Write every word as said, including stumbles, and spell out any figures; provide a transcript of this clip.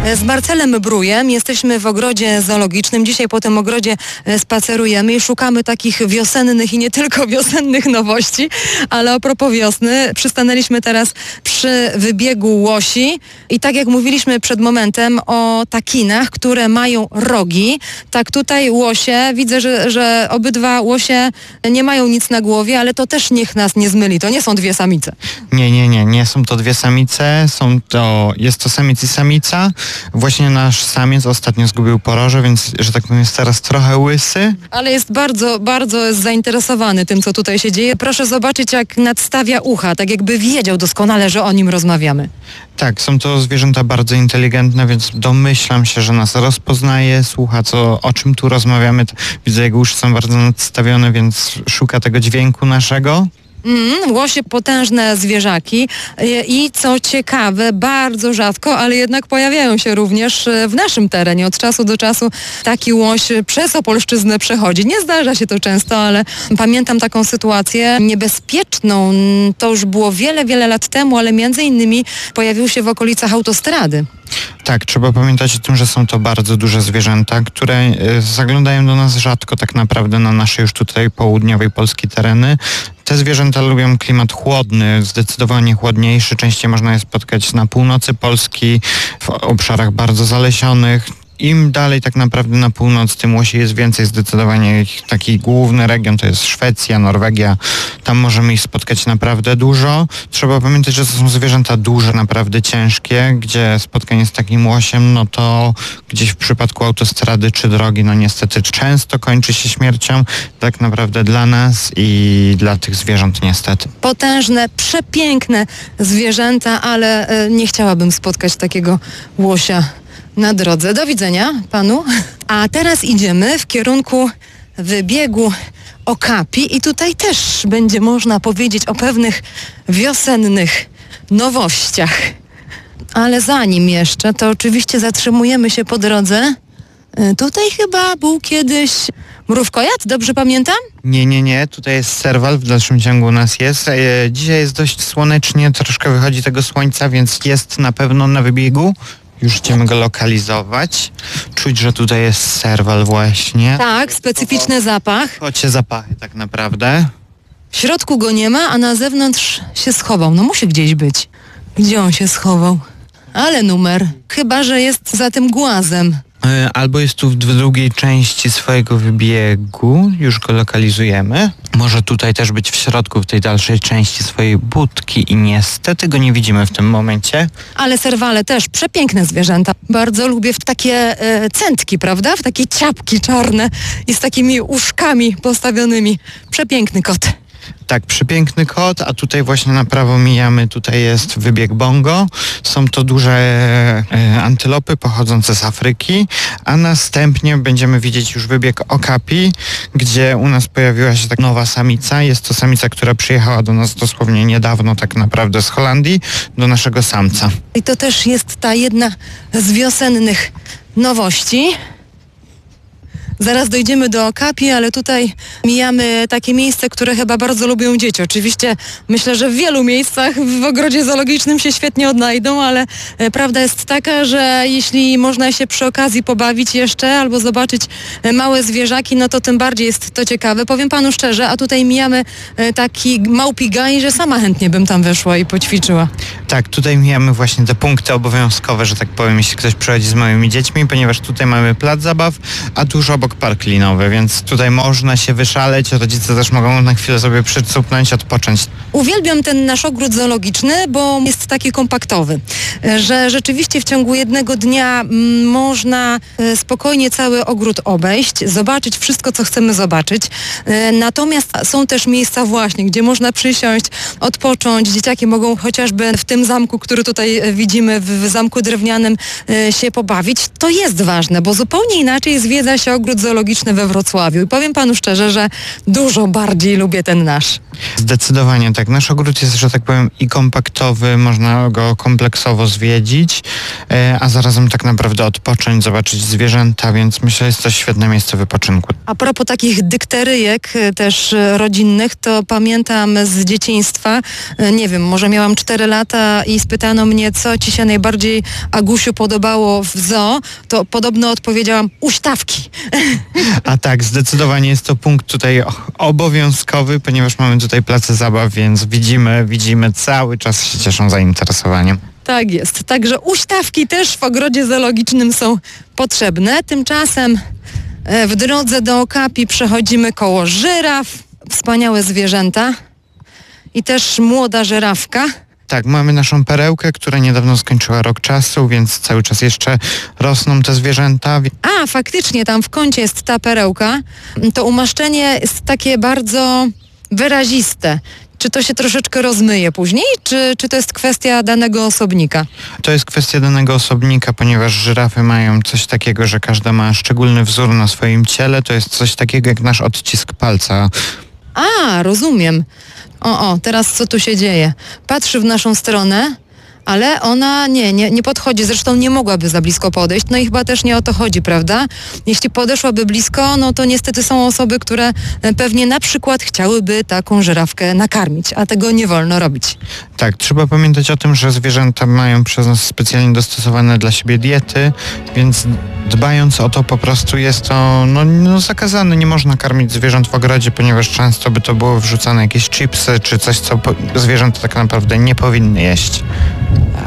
Z Marcelem Brujem jesteśmy w ogrodzie zoologicznym. Dzisiaj po tym ogrodzie spacerujemy i szukamy takich wiosennych i nie tylko wiosennych nowości, ale a propos wiosny, przystanęliśmy teraz przy wybiegu łosi i tak jak mówiliśmy przed momentem o takinach, które mają rogi, tak tutaj łosie, widzę, że, że obydwa łosie nie mają nic na głowie, ale to też niech nas nie zmyli, to nie są dwie samice. Nie, nie, nie, nie są to dwie samice, są to, jest to samiec i samica. Właśnie nasz samiec ostatnio zgubił poroże, więc, że tak powiem, jest teraz trochę łysy. Ale jest bardzo, bardzo zainteresowany tym, co tutaj się dzieje. Proszę zobaczyć, jak nadstawia ucha, tak jakby wiedział doskonale, że o nim rozmawiamy. Tak, są to zwierzęta bardzo inteligentne, więc domyślam się, że nas rozpoznaje, słucha, co, o czym tu rozmawiamy. Widzę, jego uszy są bardzo nadstawione, więc szuka tego dźwięku naszego. Mm, łosie potężne zwierzaki i co ciekawe, bardzo rzadko, ale jednak pojawiają się również w naszym terenie. Od czasu do czasu taki łoś przez Opolszczyznę przechodzi. Nie zdarza się to często, ale pamiętam taką sytuację niebezpieczną. To już było wiele, wiele lat temu, ale między innymi pojawił się w okolicach autostrady. Tak, trzeba pamiętać o tym, że są to bardzo duże zwierzęta, które y, zaglądają do nas rzadko tak naprawdę na nasze już tutaj południowej Polski tereny. Te zwierzęta lubią klimat chłodny, zdecydowanie chłodniejszy. Częściej można je spotkać na północy Polski, w obszarach bardzo zalesionych. Im dalej tak naprawdę na północ, tym łosi jest więcej. Zdecydowanie ich taki główny region to jest Szwecja, Norwegia. Tam możemy ich spotkać naprawdę dużo. Trzeba pamiętać, że to są zwierzęta duże, naprawdę ciężkie, gdzie spotkanie z takim łosiem, no to gdzieś w przypadku autostrady czy drogi, no niestety często kończy się śmiercią. Tak naprawdę dla nas i dla tych zwierząt niestety. Potężne, przepiękne zwierzęta, ale e, nie chciałabym spotkać takiego łosia na drodze. Do widzenia panu. A teraz idziemy w kierunku wybiegu Okapi i tutaj też będzie można powiedzieć o pewnych wiosennych nowościach. Ale zanim jeszcze, to oczywiście zatrzymujemy się po drodze. Tutaj chyba był kiedyś mrówkojad, dobrze pamiętam? Nie, nie, nie. Tutaj jest serwal, w dalszym ciągu u nas jest. E, dzisiaj jest dość słonecznie, troszkę wychodzi tego słońca, więc jest na pewno na wybiegu. Już chcemy go lokalizować. Czuć, że tutaj jest serwal właśnie. Tak, specyficzny zapach. Kocie zapachy tak naprawdę. W środku go nie ma, a na zewnątrz się schował. No musi gdzieś być. Gdzie on się schował? Ale numer. Chyba że jest za tym głazem. Albo jest tu w drugiej części swojego wybiegu, już go lokalizujemy. Może tutaj też być w środku, w tej dalszej części swojej budki i niestety go nie widzimy w tym momencie. Ale serwale też przepiękne zwierzęta. Bardzo lubię w takie e, centki, prawda? W takie ciapki czarne i z takimi uszkami postawionymi. Przepiękny kot. Tak, przepiękny kot, a tutaj właśnie na prawo mijamy, tutaj jest wybieg Bongo. Są to duże e, antylopy pochodzące z Afryki, a następnie będziemy widzieć już wybieg Okapi, gdzie u nas pojawiła się taka nowa samica. Jest to samica, która przyjechała do nas dosłownie niedawno tak naprawdę z Holandii, do naszego samca. I to też jest ta jedna z wiosennych nowości. Zaraz dojdziemy do Okapi, ale tutaj mijamy takie miejsce, które chyba bardzo lubią dzieci. Oczywiście myślę, że w wielu miejscach w ogrodzie zoologicznym się świetnie odnajdą, ale e, prawda jest taka, że jeśli można się przy okazji pobawić jeszcze albo zobaczyć e, małe zwierzaki, no to tym bardziej jest to ciekawe. Powiem panu szczerze, a tutaj mijamy e, taki małpi gaj, że sama chętnie bym tam weszła i poćwiczyła. Tak, tutaj mijamy właśnie te punkty obowiązkowe, że tak powiem, jeśli ktoś przychodzi z małymi dziećmi, ponieważ tutaj mamy plac zabaw, a tuż obok park linowy, więc tutaj można się wyszaleć, rodzice też mogą na chwilę sobie przycupnąć, odpocząć. Uwielbiam ten nasz ogród zoologiczny, bo jest taki kompaktowy, że rzeczywiście w ciągu jednego dnia m, można e, spokojnie cały ogród obejść, zobaczyć wszystko, co chcemy zobaczyć. E, natomiast są też miejsca właśnie, gdzie można przysiąść, odpocząć. Dzieciaki mogą chociażby w tym zamku, który tutaj widzimy, w, w zamku drewnianym e, się pobawić. To jest ważne, bo zupełnie inaczej zwiedza się ogród ogród zoologiczny we Wrocławiu i powiem panu szczerze, że dużo bardziej lubię ten nasz. Zdecydowanie tak. Nasz ogród jest, że tak powiem, i kompaktowy, można go kompleksowo zwiedzić, e, a zarazem tak naprawdę odpocząć, zobaczyć zwierzęta, więc myślę, że jest to świetne miejsce wypoczynku. A propos takich dykteryjek e, też e, rodzinnych, to pamiętam z dzieciństwa, e, nie wiem, może miałam cztery lata i spytano mnie, co ci się najbardziej, Agusiu, podobało w zoo, to podobno odpowiedziałam huśtawki. A tak, zdecydowanie jest to punkt tutaj o- obowiązkowy, ponieważ mamy tutaj place zabaw, więc widzimy, widzimy, cały czas się cieszą zainteresowaniem. Tak jest. Także huśtawki też w ogrodzie zoologicznym są potrzebne. Tymczasem e, w drodze do Okapi przechodzimy koło żyraf. Wspaniałe zwierzęta. I też młoda żyrawka. Tak, mamy naszą perełkę, która niedawno skończyła rok czasu, więc cały czas jeszcze rosną te zwierzęta. A, faktycznie tam w kącie jest ta perełka. To umaszczenie jest takie bardzo wyraziste. Czy to się troszeczkę rozmyje później, czy, czy to jest kwestia danego osobnika? To jest kwestia danego osobnika, ponieważ żyrafy mają coś takiego, że każda ma szczególny wzór na swoim ciele. To jest coś takiego jak nasz odcisk palca. A, rozumiem. O, o, teraz co tu się dzieje? Patrzy w naszą stronę, ale ona nie, nie, nie podchodzi. Zresztą nie mogłaby za blisko podejść. No i chyba też nie o to chodzi, prawda? Jeśli podeszłaby blisko, no to niestety są osoby, które e, pewnie na przykład chciałyby taką żyrawkę nakarmić, a tego nie wolno robić. Tak, trzeba pamiętać o tym, że zwierzęta mają przez nas specjalnie dostosowane dla siebie diety, więc dbając o to po prostu jest to no, no zakazane. Nie można karmić zwierząt w ogrodzie, ponieważ często by to było wrzucane jakieś chipsy czy coś, co po, zwierzęta tak naprawdę nie powinny jeść.